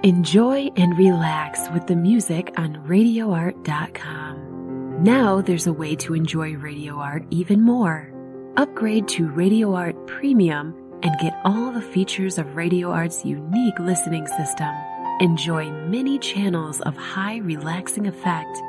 Enjoy and relax with the music on RadioArt.com. Now there's a way to enjoy Radio Art even more. Upgrade to Radio Art Premium and get all the features of Radio Art's unique listening system. Enjoy many channels of high relaxing effect